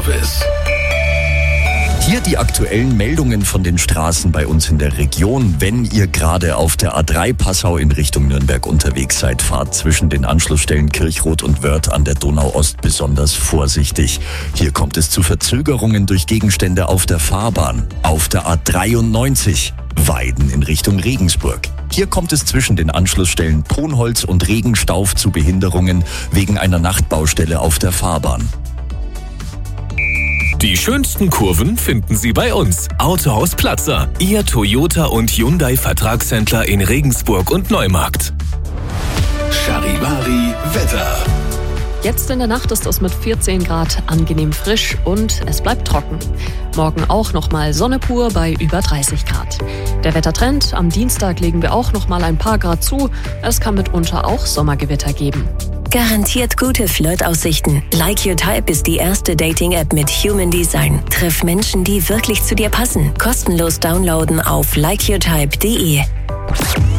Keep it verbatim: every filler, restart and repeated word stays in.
Hier die aktuellen Meldungen von den Straßen bei uns in der Region. Wenn ihr gerade auf der A drei Passau in Richtung Nürnberg unterwegs seid, fahrt zwischen den Anschlussstellen Kirchroth und Wörth an der Donau-Ost besonders vorsichtig. Hier kommt es zu Verzögerungen durch Gegenstände auf der Fahrbahn. Auf der A dreiundneunzig Weiden in Richtung Regensburg. Hier kommt es zwischen den Anschlussstellen Ponholz und Regenstauf zu Behinderungen wegen einer Nachtbaustelle auf der Fahrbahn. Die schönsten Kurven finden Sie bei uns. Autohaus Platzer, Ihr Toyota und Hyundai Vertragshändler in Regensburg und Neumarkt. Charivari Wetter. Jetzt in der Nacht ist es mit vierzehn Grad angenehm frisch und es bleibt trocken. Morgen auch nochmal Sonne pur bei über dreißig Grad. Der Wettertrend: am Dienstag legen wir auch nochmal ein paar Grad zu. Es kann mitunter auch Sommergewitter geben. Garantiert gute Flirtaussichten. Like Your Type ist die erste Dating-App mit Human Design. Triff Menschen, die wirklich zu dir passen. Kostenlos downloaden auf like your type punkt de.